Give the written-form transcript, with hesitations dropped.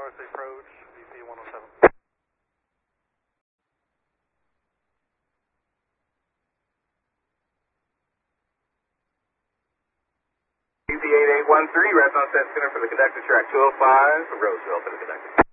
north approach, VP 107. VP 8813, Redstone Set Center for the conductor, track 205, Roseville for the conductor.